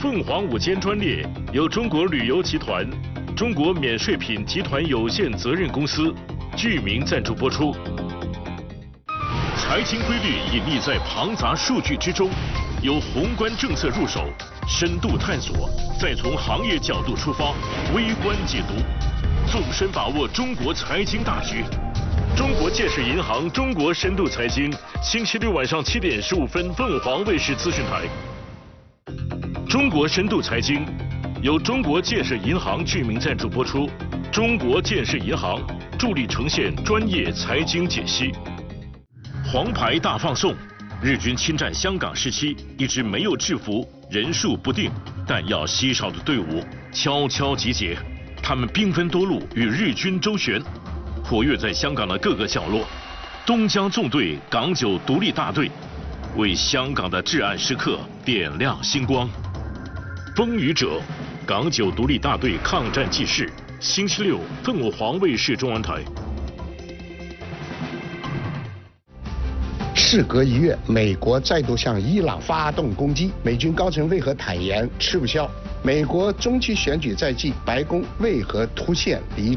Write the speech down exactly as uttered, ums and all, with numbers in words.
凤凰午间专列由中国旅游集团、中国免税品集团有限责任公司剧名赞助播出。财经规律隐匿在庞杂数据之中，由宏观政策入手，深度探索，再从行业角度出发，微观解读，纵深把握中国财经大局。中国建设银行中国深度财经，星期六晚上七点十五分，凤凰卫视资讯台。中国深度财经由中国建设银行剧名赞助播出，中国建设银行助力呈现专业财经解析。黄牌大放送，日军侵占香港时期，一支没有制服、人数不定、弹药稀少的队伍悄悄集结，他们兵分多路与日军周旋，活跃在香港的各个角落。东江纵队港九独立大队为香港的至暗时刻点亮星光。风雨者，港九独立大队抗战纪事，星期六凤凰卫视中文台。 事隔一月，美国再度向伊朗发动攻击，美军高层为何坦言吃不消？美国中期选举在即，白宫为何突现离